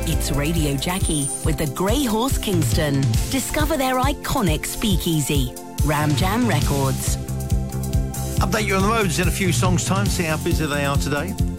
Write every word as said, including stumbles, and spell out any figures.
It's Radio Jackie with the Grey Horse Kingston. Discover their iconic speakeasy. Ram Jam Records. Update you on the roads in a few songs' time, see how busy they are today.